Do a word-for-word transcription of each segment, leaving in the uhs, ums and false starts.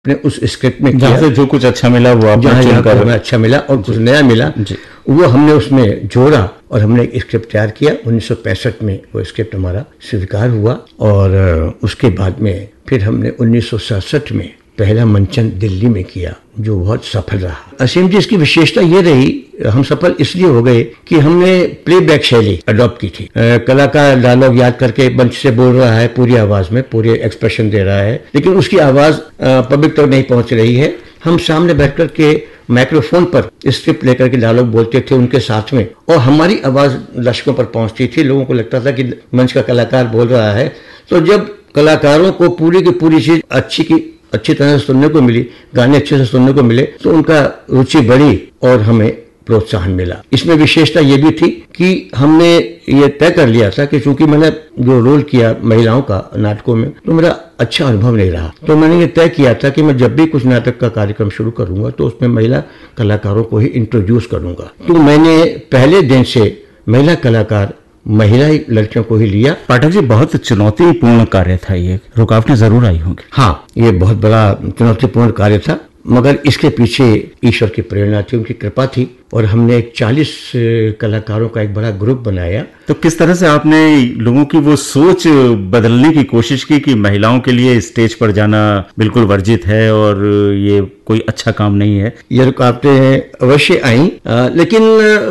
अपने उस स्क्रिप्ट में जहाँ किया, से जो कुछ अच्छा मिला वो आपने जहाँ जहाँ चुनकर हमें अच्छा मिला और कुछ नया मिला वो हमने उसमें जोड़ा और हमने एक स्क्रिप्ट तैयार किया। उन्नीस सौ पैंसठ में वो स्क्रिप्ट हमारा स्वीकार हुआ और उसके बाद में फिर हमने उन्नीस सौ सड़सठ में पहला मंचन दिल्ली में किया जो बहुत सफल रहा। असीम जी, इसकी विशेषता ये रही, हम सफल इसलिए हो गए कि हमने प्लेबैक शैली अडॉप्ट की थी। आ, कलाकार डायलॉग याद करके मंच से बोल रहा है पूरी आवाज में, पूरे एक्सप्रेशन दे रहा है, लेकिन उसकी आवाज पब्लिक तक नहीं पहुंच रही है। हम सामने बैठ कर के माइक्रोफोन पर स्क्रिप्ट लेकर के डायलॉग बोलते थे उनके साथ में और हमारी आवाज दर्शकों पर पहुंचती थी। लोगों को लगता था कि मंच का कलाकार बोल रहा है। तो जब कलाकारों को पूरी की पूरी चीज अच्छी की अच्छी तरह से सुनने को मिली, गाने अच्छे से सुनने को मिले, तो उनका रुचि बढ़ी और हमें प्रोत्साहन मिला। इसमें विशेषता ये भी थी कि हमने ये तय कर लिया था कि चूंकि मैंने जो रोल किया महिलाओं का नाटकों में तो मेरा अच्छा अनुभव नहीं रहा, तो मैंने ये तय किया था कि मैं जब भी कुछ नाटक का कार्यक्रम शुरू करूंगा तो उसमें महिला कलाकारों को ही इंट्रोड्यूस करूंगा। तो मैंने पहले दिन से महिला कलाकार महिला लड़कियों को ही लिया। पाठक जी, बहुत चुनौतीपूर्ण कार्य था ये, रुकावटें जरूर आई होंगी। हाँ, ये बहुत बड़ा चुनौतीपूर्ण कार्य था, मगर इसके पीछे ईश्वर की प्रेरणा थी, उनकी कृपा थी और हमने एक चालीस कलाकारों का एक बड़ा ग्रुप बनाया। तो किस तरह से आपने लोगों की वो सोच बदलने की कोशिश की कि महिलाओं के लिए स्टेज पर जाना बिल्कुल वर्जित है और ये कोई अच्छा काम नहीं है? ये रुकावटें अवश्य आई, लेकिन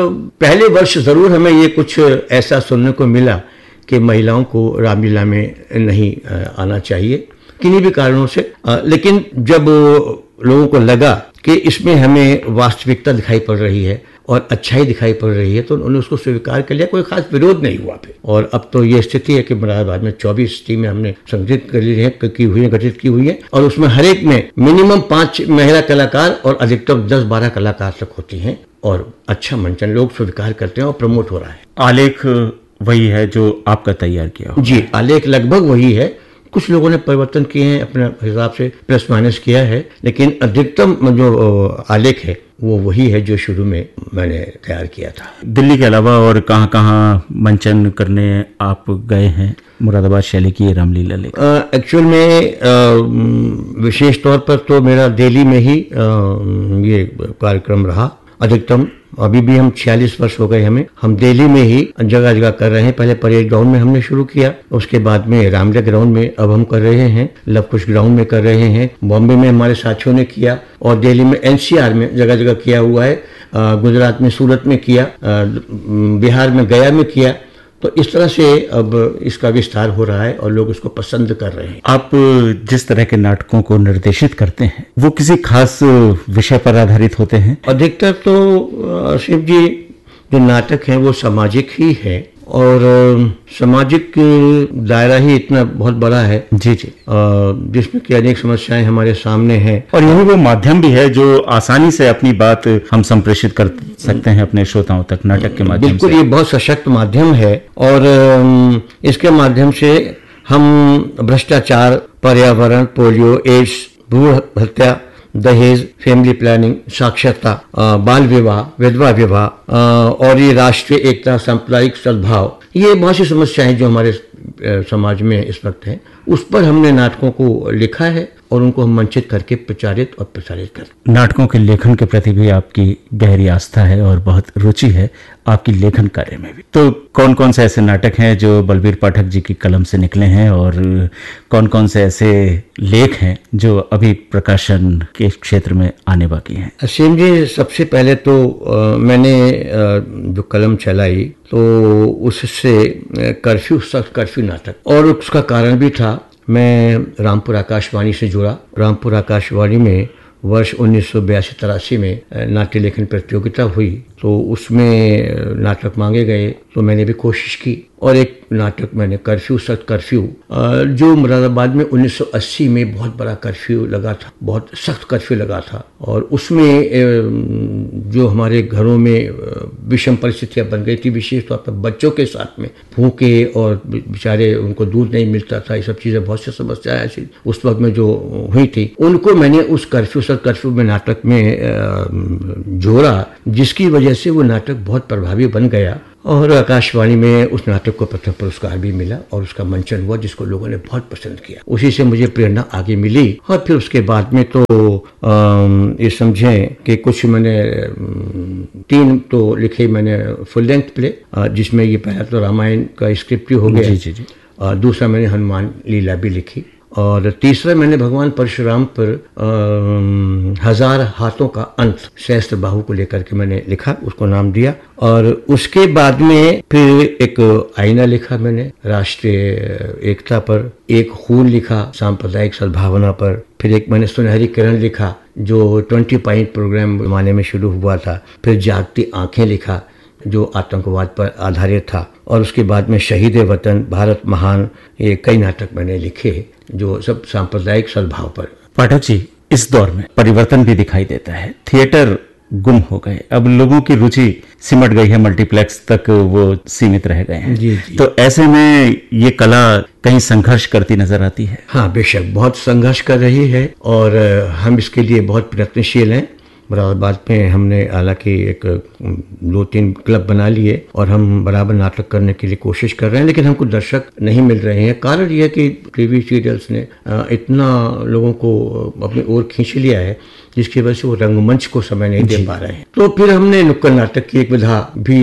पहले वर्ष जरूर हमें ये कुछ ऐसा सुनने को मिला कि महिलाओं को रामलीला में नहीं आना चाहिए किन्हीं भी कारणों से। लेकिन जब लोगों को लगा कि इसमें हमें वास्तविकता दिखाई पड़ रही है और अच्छाई दिखाई पड़ रही है तो उन्होंने उसको स्वीकार कर लिया, कोई खास विरोध नहीं हुआ पे। और अब तो ये स्थिति है कि मुरादाबाद में चौबीस टीमें हमने संगठित कर ली है की हुई है गठित की हुई है और उसमें हर एक में मिनिमम पांच महिला कलाकार और अधिकतम दस बारह कलाकार तक होती हैं और अच्छा मंचन लोग स्वीकार करते हैं और प्रमोट हो रहा है। आलेख वही है जो आपका तैयार किया हो? जी, आलेख लगभग वही है, कुछ लोगों ने परिवर्तन किए हैं अपने हिसाब से, प्लस माइनस किया है, लेकिन अधिकतम जो आलेख है वो वही है जो शुरू में मैंने तैयार किया था। दिल्ली के अलावा और कहाँ कहाँ मंचन करने आप गए हैं मुरादाबाद शैली की रामलीला लेकर? एक्चुअल में विशेष तौर पर तो मेरा दिल्ली में ही आ, ये कार्यक्रम रहा अधिकतम। अभी भी हम छियालीस वर्ष हो गए हमें, हम दिल्ली में ही जगह जगह कर रहे हैं। पहले परेड ग्राउंड में हमने शुरू किया, उसके बाद में रामलीला ग्राउंड में अब हम कर रहे हैं, लवकुश ग्राउंड में कर रहे हैं, बॉम्बे में हमारे साथियों ने किया और दिल्ली में एनसीआर में जगह जगह किया हुआ है, गुजरात में सूरत में किया, बिहार में गया में किया। तो इस तरह से अब इसका विस्तार हो रहा है और लोग इसको पसंद कर रहे हैं। आप जिस तरह के नाटकों को निर्देशित करते हैं वो किसी खास विषय पर आधारित होते हैं? अधिकतर तो शिव जी जो नाटक हैं वो सामाजिक ही है और सामाजिक दायरा ही इतना बहुत बड़ा है जी जी जिसमें कि अनेक समस्याएं हमारे सामने हैं और यही वो माध्यम भी है जो आसानी से अपनी बात हम संप्रेषित कर सकते हैं अपने श्रोताओं तक नाटक के माध्यम से। बिल्कुल, ये बहुत सशक्त माध्यम है और इसके माध्यम से हम भ्रष्टाचार, पर्यावरण, पोलियो, एड्स, भ्रूण हत्या, दहेज, फैमिली प्लानिंग, साक्षरता, बाल विवाह, विधवा विवाह और ये राष्ट्रीय एकता, सांप्रदायिक सद्भाव, ये बहुत सी समस्याएं जो हमारे समाज में इस वक्त हैं, उस पर हमने नाटकों को लिखा है और उनको हम मंचित करके प्रचारित और प्रसारित करते। नाटकों के लेखन के प्रति भी आपकी गहरी आस्था है और बहुत रुचि है आपकी लेखन कार्य में भी। तो कौन कौन से ऐसे नाटक हैं जो बलबीर पाठक जी की कलम से निकले हैं और कौन कौन से ऐसे लेख हैं जो अभी प्रकाशन के क्षेत्र में आने बाकी हैं? असीम जी, सबसे पहले तो आ, मैंने आ, जो कलम चलाई तो उससे कर्फ्यू सख्त कर्फ्यू नाटक और उसका कारण भी था, मैं रामपुर आकाशवाणी से जुड़ा। रामपुर आकाशवाणी में वर्ष उन्नीस सौ बयासी तिरासी में नाट्य लेखन प्रतियोगिता हुई तो उसमें नाटक मांगे गए तो मैंने भी कोशिश की और एक नाटक मैंने कर्फ्यू सख्त कर्फ्यू जो मुरादाबाद में उन्नीस सौ अस्सी में बहुत बड़ा कर्फ्यू लगा था, बहुत सख्त कर्फ्यू लगा था और उसमें जो हमारे घरों में विषम परिस्थितियां बन गई थी, विशेष तौर पर बच्चों के साथ में भूखे और बेचारे उनको दूध नहीं मिलता था, ये सब चीज़ें बहुत सी समस्याएं ऐसी उस वक्त में जो हुई थी, उनको मैंने उस कर्फ्यू सख्त कर्फ्यू में नाटक में जोड़ा जिसकी वजह से वो नाटक बहुत प्रभावी बन गया और आकाशवाणी में उस नाटक को प्रथम पुरस्कार भी मिला और उसका मंचन हुआ जिसको लोगों ने बहुत पसंद किया। उसी से मुझे प्रेरणा आगे मिली और फिर उसके बाद में तो ये समझें कि कुछ मैंने तीन तो लिखे मैंने फुल लेंथ प्ले, जिसमें ये पहला तो रामायण का स्क्रिप्ट हो गया, जी जी जी। और दूसरा मैंने हनुमान लीला भी लिखी, और तीसरा मैंने भगवान परशुराम पर आ, हजार हाथों का अंत सहस्त्र बाहु को लेकर के मैंने लिखा, उसको नाम दिया। और उसके बाद में फिर एक आईना लिखा मैंने राष्ट्रीय एकता पर, एक खून लिखा सांप्रदायिक सद्भावना पर, फिर एक मैंने सुनहरी किरण लिखा जो ट्वेंटी पॉइंट प्रोग्राम जमाने में शुरू हुआ था, फिर जागती आंखें लिखा जो आतंकवाद पर आधारित था, और उसके बाद में शहीद वतन, भारत महान, ये कई नाटक मैंने लिखे जो सब सांप्रदायिक सद्भाव पर। पाठक जी, इस दौर में परिवर्तन भी दिखाई देता है, थिएटर गुम हो गए, अब लोगों की रुचि सिमट गई है, मल्टीप्लेक्स तक वो सीमित रह गए हैं। जी जी। तो ऐसे में ये कला कहीं संघर्ष करती नजर आती है? हाँ बेशक, बहुत संघर्ष कर रही है और हम इसके लिए बहुत प्रयत्नशील हैं। मुरादाबाद में हमने हालांकि एक दो तीन क्लब बना लिए और हम बराबर नाटक करने के लिए कोशिश कर रहे हैं, लेकिन हमको दर्शक नहीं मिल रहे हैं। कारण यह है कि टीवी सीरियल्स ने इतना लोगों को अपनी ओर खींच लिया है जिसकी वजह से वो रंगमंच को समय नहीं दे पा रहे हैं। तो फिर हमने नुक्कड़ नाटक की एक विधा भी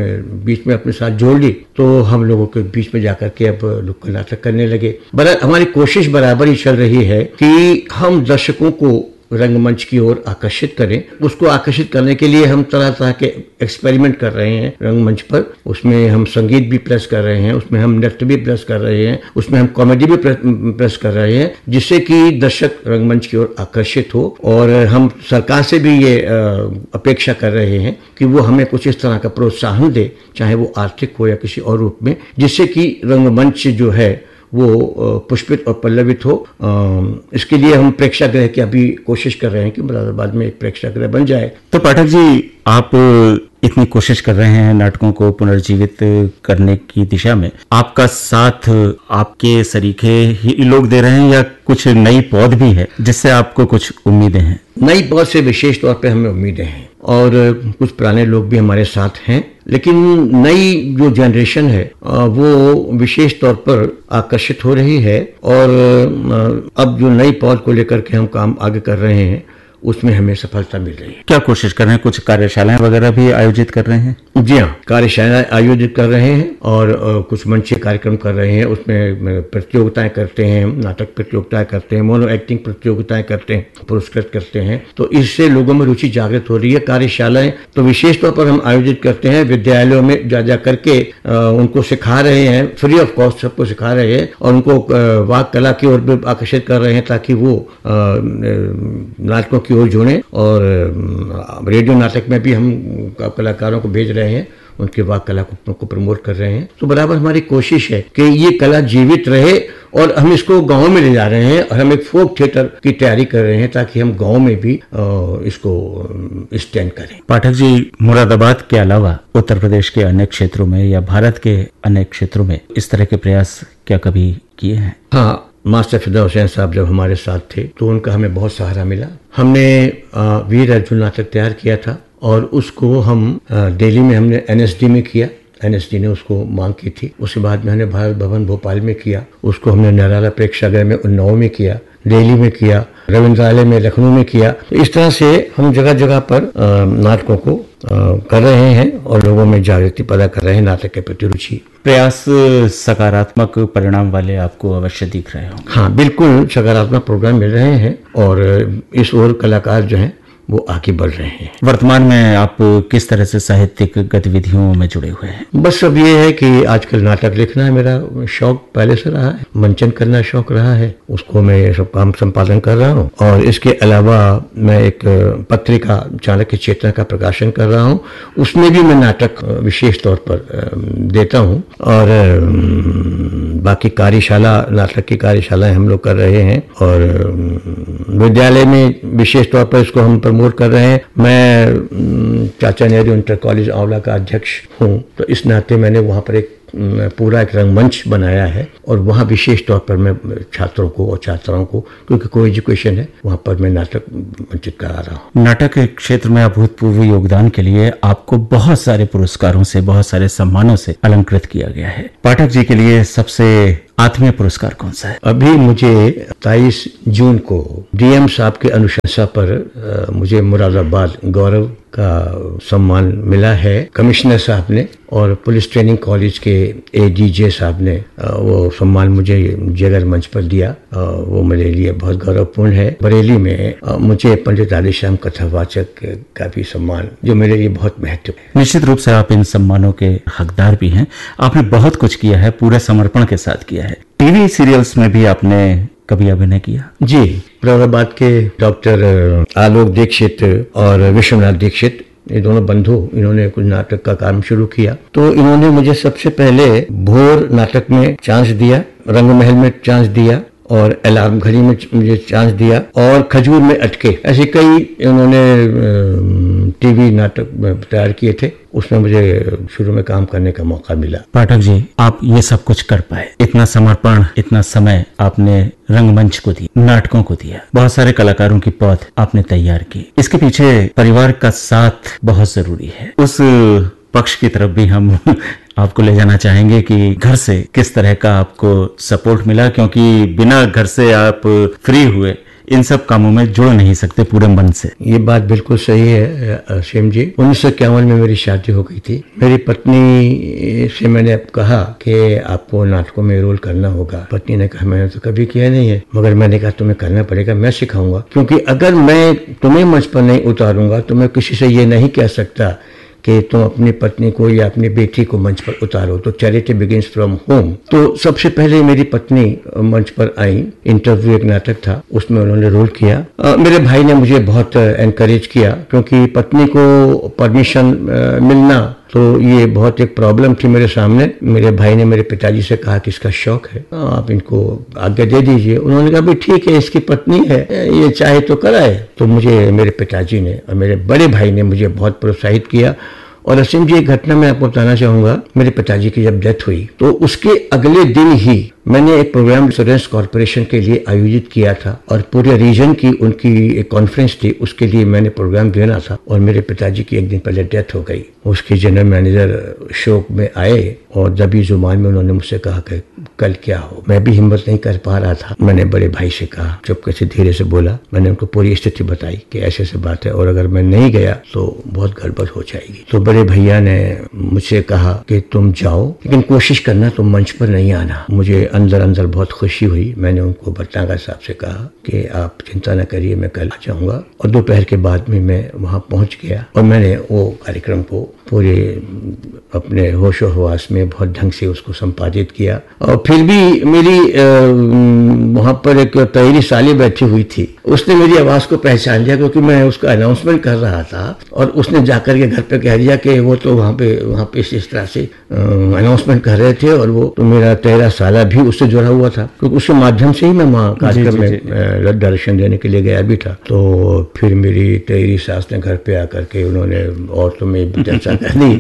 बीच में अपने साथ जोड़ ली, तो हम लोगों के बीच में जाकर के अब नुक्कड़ नाटक करने लगे। बराबर हमारी कोशिश बराबर ही चल रही है कि हम दर्शकों को रंगमंच की ओर आकर्षित करें। उसको आकर्षित करने के लिए हम तरह तरह के एक्सपेरिमेंट कर रहे हैं रंगमंच पर। उसमें हम संगीत भी प्लस कर रहे हैं, उसमें हम नृत्य भी प्लस कर रहे हैं, उसमें हम कॉमेडी भी प्लस कर रहे हैं, जिससे कि दर्शक रंगमंच की ओर आकर्षित हो। और हम सरकार से भी ये अपेक्षा कर रहे हैं कि वो हमें कुछ इस तरह का प्रोत्साहन दे, चाहे वो आर्थिक हो या किसी और रूप में, जिससे कि रंगमंच जो है वो पुष्पित और पल्लवित हो। इसके लिए हम प्रेक्षागृह की अभी कोशिश कर रहे हैं कि मुरादाबाद में एक प्रेक्षागृह बन जाए। तो पाठक जी, आप इतनी कोशिश कर रहे हैं नाटकों को पुनर्जीवित करने की दिशा में, आपका साथ आपके सरीखे ही लोग दे रहे हैं या कुछ नई पौध भी है जिससे आपको कुछ उम्मीदें हैं? नई पौध से विशेष तौर पे हमें उम्मीदें हैं और कुछ पुराने लोग भी हमारे साथ हैं, लेकिन नई जो जनरेशन है वो विशेष तौर पर आकर्षित हो रही है। और अब जो नई पौध को लेकर के हम काम आगे कर रहे हैं उसमें हमें सफलता मिल रही है। क्या कोशिश कर रहे हैं? कुछ कार्यशालाएं वगैरह भी आयोजित कर रहे हैं? जी हाँ, कार्यशालाएं आयोजित कर रहे हैं और कुछ मंचीय कार्यक्रम कर रहे हैं। उसमें प्रतियोगिताएं करते हैं, नाटक प्रतियोगिताएं करते हैं, मोनो एक्टिंग प्रतियोगिताएं करते हैं, पुरस्कृत करते हैं। तो इससे लोगों में रुचि जागृत हो रही है। कार्यशालाएं तो विशेष तौर पर हम आयोजित करते हैं, विद्यालयों में जा जा करके उनको सिखा रहे हैं, फ्री ऑफ कॉस्ट सबको सिखा रहे हैं और उनको वाक कला की ओर भी आकर्षित कर रहे हैं ताकि वो नाटकों की ओर जुड़ें। और रेडियो नाटक में भी हम कलाकारों को भेज रहे हैं, उनके वाक कला को, को प्रमोट कर रहे हैं। तो बराबर हमारी कोशिश है कि ये कला जीवित रहे और हम इसको गांव में ले जा रहे हैं और हम एक फोक थिएटर की तैयारी कर रहे हैं ताकि हम गांव में भी इसको स्टैंड करें। पाठक जी, मुरादाबाद के अलावा उत्तर प्रदेश के अन्य क्षेत्रों में या भारत के अन्य क्षेत्रों में इस तरह के प्रयास क्या कभी किए हैं? हाँ, मास्टर फिदा हुसैन साहब जब हमारे साथ थे तो उनका हमें बहुत सहारा मिला। हमने वीर अर्जुन नाटक तैयार किया था और उसको हम दिल्ली में हमने एनएसडी में किया। एनएसडी ने उसको मांग की थी। उसके बाद में हमने भारत भवन भोपाल में किया, उसको हमने निराला प्रेक्षागृह में उन्नाव में किया, दिल्ली में किया, रविंद्रालय में लखनऊ में किया। तो इस तरह से हम जगह जगह पर नाटकों को कर रहे हैं और लोगों में जागृति पैदा कर रहे हैं नाटक के प्रति रुचि। प्रयास सकारात्मक परिणाम वाले आपको अवश्य दिख रहे होंगे। हाँ बिल्कुल, सकारात्मक प्रोग्राम मिल रहे हैं और इस ओर कलाकार जो हैं वो आगे बढ़ रहे हैं। वर्तमान में आप किस तरह से साहित्यिक गतिविधियों में जुड़े हुए हैं? बस अब ये है कि आजकल नाटक लिखना है मेरा शौक पहले से रहा है, मंचन करना शौक रहा है, उसको मैं सब काम संपादन कर रहा हूँ। और इसके अलावा मैं एक पत्रिका चाणक्य चेतना का प्रकाशन कर रहा हूँ, उसमें भी मैं नाटक विशेष तौर पर देता हूँ। और बाकी कार्यशाला, नाटक की कार्यशालाएं हम लोग कर रहे हैं और विद्यालय में विशेष तौर पर इसको हम प्रमोट कर रहे हैं। मैं चाचा नेहरू इंटर कॉलेज आंवला का अध्यक्ष हूँ, तो इस नाते मैंने वहाँ पर एक पूरा एक रंगमंच बनाया है और वहाँ विशेष तौर पर मैं छात्रों को और छात्राओं को, क्योंकि को एजुकेशन है, वहाँ पर मैं नाटक मंचित करा रहा हूँ। नाटक के क्षेत्र में अभूतपूर्व योगदान के लिए आपको बहुत सारे पुरस्कारों से, बहुत सारे सम्मानों से अलंकृत किया गया है। पाठक जी के लिए सबसे आत्मीय पुरस्कार कौन सा है? अभी मुझे तेईस जून को डीएम साहब के अनुशंसा पर आ, मुझे मुरादाबाद गौरव का सम्मान मिला है कमिश्नर साहब ने, और पुलिस ट्रेनिंग कॉलेज के एडीजे साहब ने आ, वो सम्मान मुझे जगर मंच पर दिया। आ, वो मेरे लिए बहुत गौरवपूर्ण है। बरेली में आ, मुझे पंडित राधेश्याम कथावाचक का भी सम्मान, जो मेरे लिए बहुत महत्व है। निश्चित रूप से आप इन सम्मानों के हकदार भी हैं। आपने बहुत कुछ किया है, पूरे समर्पण के साथ किया है। टीवी सीरियल्स में भी आपने कभी अभिनय किया? जी, मुरादाबाद के डॉक्टर आलोक दीक्षित और विश्वनाथ दीक्षित, ये दोनों बंधु, इन्होंने कुछ नाटक का काम शुरू किया। तो इन्होंने मुझे सबसे पहले भोर नाटक में चांस दिया, रंगमहल में चांस दिया, और अलार्म घड़ी में मुझे चांस दिया, और खजूर में अटके, ऐसे कई इन्होंने टीवी नाटक तैयार किए थे। उसमें मुझे शुरू में काम करने का मौका मिला। पाठक जी, आप ये सब कुछ कर पाए, इतना समर्पण, इतना समय आपने रंगमंच को दिया, नाटकों को दिया, बहुत सारे कलाकारों की पौध आपने तैयार की। इसके पीछे परिवार का साथ बहुत जरूरी है। उस पक्ष की तरफ भी हम आपको ले जाना चाहेंगे कि घर से किस तरह का आपको सपोर्ट मिला, क्योंकि बिना घर से आप फ्री हुए इन सब कामों में जुड़ नहीं सकते पूरे मन से। ये बात बिल्कुल सही है शेम जी। उन्नीस सौ इक्यावन में मेरी शादी हो गई थी। मेरी पत्नी से मैंने कहा कि आपको नाटकों में रोल करना होगा। पत्नी ने कहा मैंने तो कभी किया नहीं है, मगर मैंने कहा तुम्हें करना पड़ेगा, मैं सिखाऊंगा, क्योंकि अगर मैं तुम्हें मंच पर नहीं उतारूंगा तो मैं किसी से ये नहीं कह सकता कि तुम अपनी पत्नी को या अपनी बेटी को मंच पर उतारो। तो चैरिटी बिगिंस फ्रॉम होम। तो सबसे पहले मेरी पत्नी मंच पर आई। इंटरव्यू एक नाटक था, उसमें उन्होंने रोल किया। आ, मेरे भाई ने मुझे बहुत एनकरेज किया, क्योंकि पत्नी को परमिशन मिलना तो ये बहुत एक प्रॉब्लम थी मेरे सामने। मेरे भाई ने मेरे पिताजी से कहा कि इसका शौक है, आप इनको आज्ञा दे दीजिए। उन्होंने कहा भी ठीक है, इसकी पत्नी है, ये चाहे तो कराए। तो मुझे मेरे पिताजी ने और मेरे बड़े भाई ने मुझे बहुत प्रोत्साहित किया। और असीम जी, एक घटना मैं आपको बताना चाहूंगा। मेरे पिताजी की जब डेथ हुई तो उसके अगले दिन ही मैंने एक प्रोग्राम इंश्योरेंस कॉर्पोरेशन के लिए आयोजित किया था, और पूरे रीजन की उनकी एक कॉन्फ्रेंस थी, उसके लिए मैंने प्रोग्राम देना था। और मेरे पिताजी की एक दिन पहले डेथ हो गई। उसके जनरल मैनेजर शोक में आए और दबी जुबान में उन्होंने मुझसे कहा कि कल क्या हो। मैं भी हिम्मत नहीं कर पा रहा था। मैंने बड़े भाई से कहा, चुपके से धीरे से बोला। मैंने उनको पूरी स्थिति बताई कि ऐसे ऐसे बात है, और अगर मैं नहीं गया तो बहुत गड़बड़ हो जाएगी। तो बड़े भैया ने मुझसे कहा कि तुम जाओ, लेकिन कोशिश करना तुम मंच पर नहीं आना। मुझे अंदर अंदर बहुत खुशी हुई। मैंने उनको भट्टागा साहब से कहा कि आप चिंता न करिए, मैं कल आ जाऊंगा। और दोपहर के बाद में मैं वहां पहुंच गया, और मैंने वो कार्यक्रम को पूरे अपने होशो हवास में बहुत ढंग से उसको संपादित किया। और फिर भी मेरी वहां पर एक तैरी साली बैठी हुई थी, उसने मेरी आवाज को पहचान लिया, क्योंकि मैं उसका अनाउंसमेंट कर रहा था। और उसने जाकर के घर पे कह दिया कि वो तो वहाँ पे वहाँ पे इस तरह से अनाउंसमेंट कर रहे थे, और वो तो मेरा तेरह साला भी उससे जुड़ा हुआ था, क्योंकि उसके माध्यम से ही मैं वहाँ कार्यक्रम में दर्शन देने के लिए गया भी था। तो फिर मेरी तेरी सास ने घर पे आकर के उन्होंने और तो में चर्चा कर दी,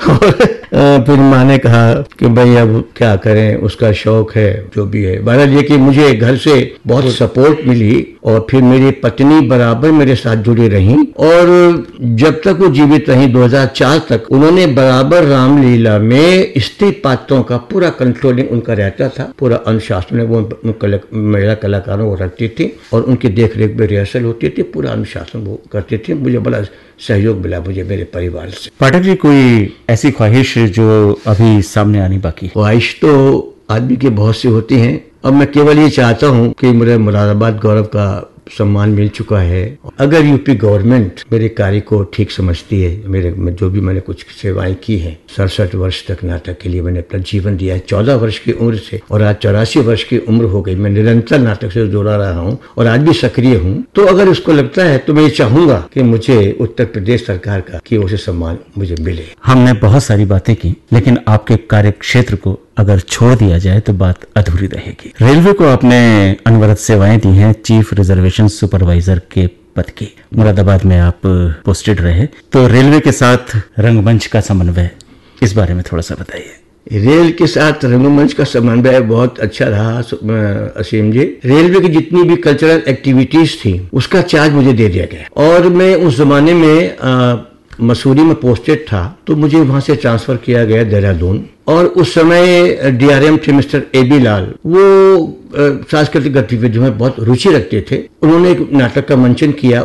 और फिर माँ ने कहा कि भाई अब क्या करें, उसका शौक है, जो भी है। बहरहाल ये कि मुझे घर से बहुत सपोर्ट मिली, और फिर मेरी पत्नी बराबर मेरे साथ जुड़ी रही, और जब तक वो जीवित रही दो हज़ार चार तक उन्होंने बराबर रामलीला में स्त्री पात्रों का पूरा कंट्रोलिंग उनका रहता था, पूरा अनुशासन वो महिला कलाकारों को रखती थी, और उनकी देख रेख में रिहर्सल होती थी, पूरा अनुशासन वो करती थी। मुझे बड़ा सहयोग मिला मुझे मेरे परिवार से। पाठक जी, कोई ऐसी ख्वाहिश जो अभी सामने आनी बाकी? ख्वाहिश तो आदमी की बहुत सी होती हैं। अब मैं केवल ये चाहता हूँ कि मुझे मुरादाबाद गौरव का सम्मान मिल चुका है। अगर यूपी गवर्नमेंट मेरे कार्य को ठीक समझती है, मेरे जो भी मैंने कुछ सेवाएं की हैं, सड़सठ वर्ष तक नाटक के लिए मैंने अपना जीवन दिया है, चौदह वर्ष की उम्र से, और आज चौरासी वर्ष की उम्र हो गई। मैं निरंतर नाटक से जुड़ा रहा हूँ और आज भी सक्रिय हूँ। तो अगर उसको लगता है तो मैं ये चाहूंगा कि मुझे उत्तर प्रदेश सरकार का कि उसे सम्मान मुझे मिले। हमने बहुत सारी बातें की, लेकिन आपके कार्य क्षेत्र को अगर छोड़ दिया जाए तो बात अधूरी रहेगी। रेलवे को आपने अनवरत सेवाएं दी हैं, चीफ रिजर्वेशन सुपरवाइजर के पद की। मुरादाबाद में आप पोस्टेड रहे, तो रेलवे के साथ रंगमंच का समन्वय, इस बारे में थोड़ा सा बताइए। रेल के साथ रंगमंच का समन्वय बहुत अच्छा रहा असीम जी। रेलवे की जितनी भी कल्चरल एक्टिविटीज थी उसका चार्ज मुझे दे दिया गया और मैं उस जमाने में आ, मसूरी में पोस्टेड था, तो मुझे वहां से ट्रांसफर किया गया देहरादून। और उस समय डीआरएम थे मिस्टर ए बी लाल, वो सांस्कृतिक गतिविधियों में बहुत रुचि रखते थे। उन्होंने एक नाटक का मंचन किया